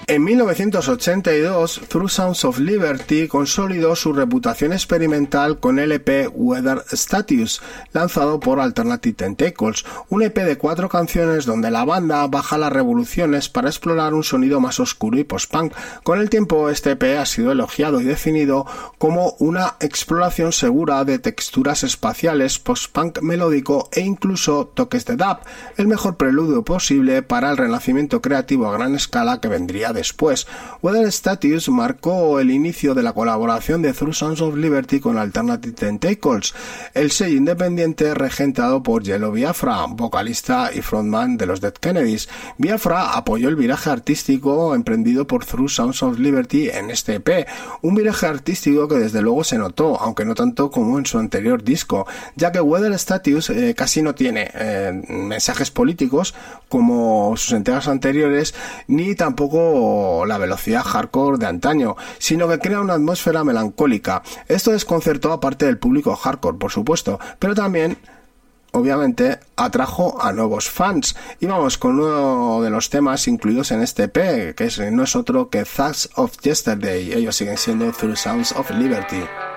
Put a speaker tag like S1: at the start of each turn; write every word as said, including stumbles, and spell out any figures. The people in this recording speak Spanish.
S1: En mil novecientos ochenta y dos, Through Sounds of Liberty consolidó su reputación experimental con el E P Weather Status, lanzado por Alternative Tentacles, un E P de cuatro canciones donde la banda baja las revoluciones para explorar un sonido más oscuro y post-punk. Con el tiempo, este E P ha sido elogiado y definido como una exploración segura de texturas espaciales, post-punk melódico e incluso toques de dub, el mejor preludio posible para el renacimiento creativo a gran escala que vendría después. Weather Status marcó el inicio de la colaboración de Through Sounds of Liberty con Alternative Tentacles, el sello independiente regentado por Jello Biafra, vocalista y frontman de los Dead Kennedys. Biafra apoyó el viraje artístico emprendido por Through Sounds of Liberty en este E P, un viraje artístico que desde luego se notó, aunque no tanto como en su anterior disco, ya que Weather Status eh, casi no tiene eh, mensajes políticos como sus entregas anteriores, ni tampoco la velocidad hardcore de antaño, sino que crea una atmósfera melancólica. Esto desconcertó a parte del público hardcore, por supuesto, pero también obviamente atrajo a nuevos fans. Y vamos con uno de los temas incluidos en este E P, que es, no es otro que Thugs of Yesterday. Ellos siguen siendo Through Sounds of Liberty.